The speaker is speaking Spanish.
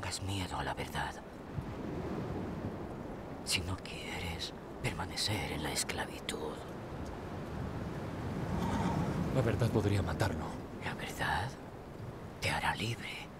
tengas miedo a la verdad. Si no quieres permanecer en la esclavitud. La verdad podría matarlo. La verdad te hará libre.